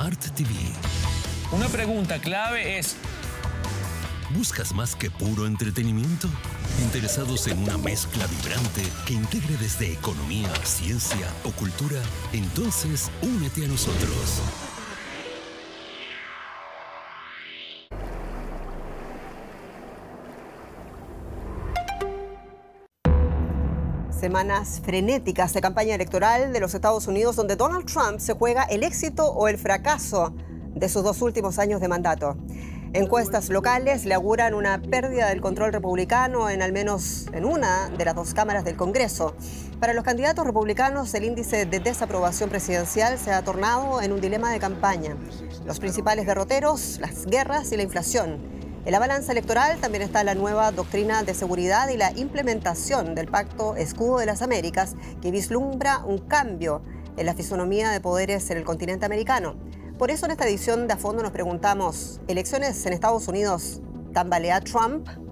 Smart TV. Una pregunta clave es: ¿buscas más que puro entretenimiento? ¿Interesados en una mezcla vibrante que integre desde economía, ciencia o cultura? Entonces, únete a nosotros. Semanas frenéticas de campaña electoral de los Estados Unidos, donde Donald Trump se juega el éxito o el fracaso de sus 2 últimos años de mandato. Encuestas locales le auguran una pérdida del control republicano en al menos en una de las 2 cámaras del Congreso. Para los candidatos republicanos, el índice de desaprobación presidencial se ha tornado en un dilema de campaña. Los principales derroteros, las guerras y la inflación. En la balanza electoral también está la nueva doctrina de seguridad y la implementación del Pacto Escudo de las Américas, que vislumbra un cambio en la fisonomía de poderes en el continente americano. Por eso en esta edición de A Fondo nos preguntamos: ¿elecciones en Estados Unidos tambalea Trump?